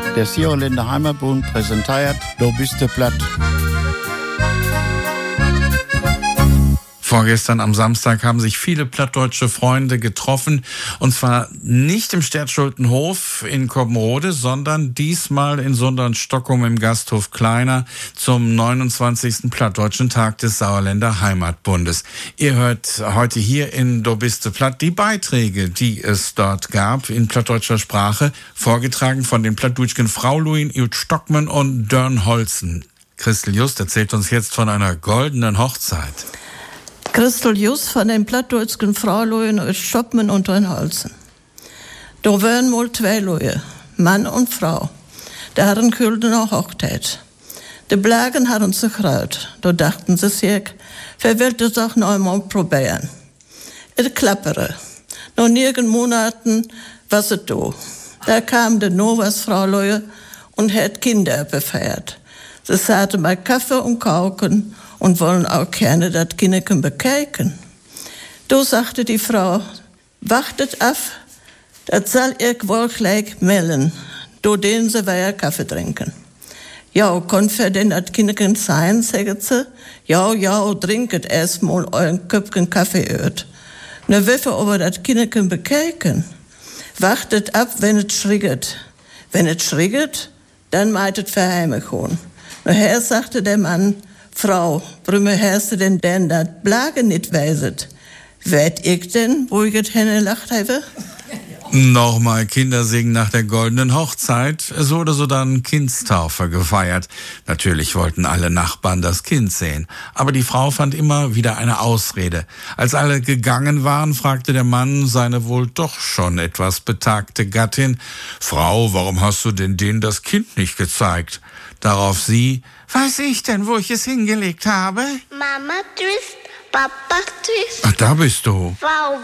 Der Sauerländer Heimatbund präsentiert Du bist du platt. Vorgestern am Samstag haben sich viele plattdeutsche Freunde getroffen. Und zwar nicht im Stertschultenhof in Coppenrode, sondern diesmal in Sundern-Stockholm im Gasthof Kleiner zum 29. Plattdeutschen Tag des Sauerländer Heimatbundes. Ihr hört heute hier in Du bist du platt die Beiträge, die es dort gab in plattdeutscher Sprache, vorgetragen von den plattdeutschen Frau Luin, Jut Stockmann und Dörn Holzen. Christel Just erzählt uns jetzt von einer goldenen Hochzeit. Christel Just von den plattdeutschen Frauleuen aus Stockmann und Dörnholzen. Da waren mal zwei Leute, Mann und Frau. Die hatten eine Hochzeit. Die Blagen hatten sich getraut. Da dachten sie sich, wer will das auch noch einmal probieren. Es klappere. Nach 9 Monaten war es da. Da kam die Novas Frauleue und hat Kinder befeiert. Sie saßen bei Kaffee und Kauken und wollen auch gerne das Kinderchen bekijken. Da sagte die Frau, wartet ab, das soll ich wohl gleich melden. Da den sie weiter Kaffee trinken. Ja, konnt für denn das Kinderchen sein, sagt sie. Ja, trinket erstmal euren Köpfchen Kaffee öt. Ne wiffe aber das Kinderchen bekijken. Wartet ab, wenn es schriget. Wenn es schriget, dann meint es verheimlichen. Nachher sagte der Mann, Frau, warum hast du denn das Blage nicht weiset? Weet ich denn, wo ich es hingelacht habe? Nochmal Kindersegen nach der goldenen Hochzeit. Es wurde so dann Kindstaufe gefeiert. Natürlich wollten alle Nachbarn das Kind sehen. Aber die Frau fand immer wieder eine Ausrede. Als alle gegangen waren, fragte der Mann seine wohl doch schon etwas betagte Gattin, Frau, warum hast du denn denen das Kind nicht gezeigt? Darauf sie, weiß ich denn, wo ich es hingelegt habe? Mama, tschüss, Papa, tschüss. Ach, da bist du. Frau